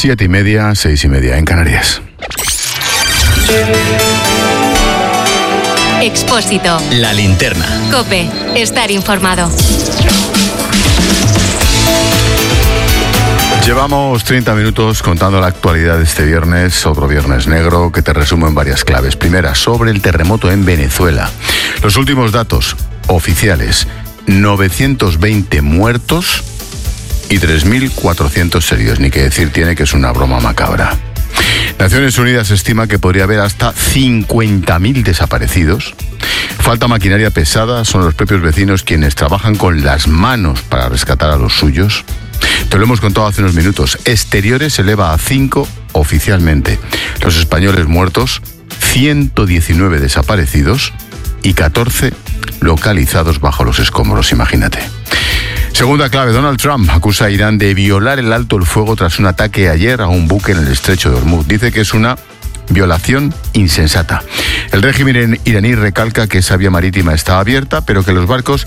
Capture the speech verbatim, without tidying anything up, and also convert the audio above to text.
Siete y media, seis y media en Canarias. Expósito. La linterna. COPE. Estar informado. Llevamos treinta minutos contando la actualidad de este viernes, otro viernes negro, que te resumo en varias claves. Primera, sobre el terremoto en Venezuela. Los últimos datos oficiales, novecientos veinte muertos y tres mil cuatrocientos heridos. Ni que decir tiene que es una broma macabra. Naciones Unidas estima que podría haber hasta cincuenta mil desaparecidos. Falta maquinaria pesada, son los propios vecinos quienes trabajan con las manos para rescatar a los suyos. Te lo hemos contado hace unos minutos. Exteriores se eleva a cinco oficialmente. Los españoles muertos, ciento diecinueve desaparecidos y catorce localizados bajo los escombros, imagínate. Segunda clave, Donald Trump acusa a Irán de violar el alto el fuego tras un ataque ayer a un buque en el estrecho de Hormuz. Dice que es una violación insensata. El régimen iraní recalca que esa vía marítima está abierta, pero que los barcos